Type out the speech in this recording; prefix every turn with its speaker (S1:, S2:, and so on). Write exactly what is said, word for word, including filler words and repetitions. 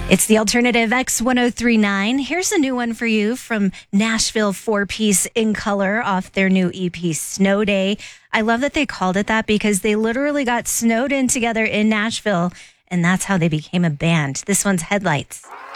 S1: It's the alternative X ten thirty-nine. Here's a new one for you from Nashville Four Piece in Color off their new E P Snow Day. I love that they called it that because they literally got snowed in together in Nashville, and that's how they became a band. This one's Headlights.